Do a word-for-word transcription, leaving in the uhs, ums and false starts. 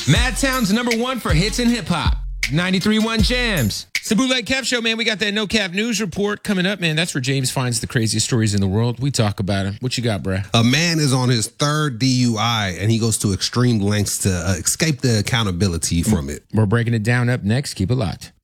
Madtown's number one for hits and hip hop. ninety-three point one Jams. It's the Bootleg Cap Show, man. We got that No Cap News Report coming up, man. That's where James finds the craziest stories in the world. We talk about them. What you got, bruh? A man is on his third D U I, and he goes to extreme lengths to uh, escape the accountability from it. We're breaking it down up next. Keep it locked.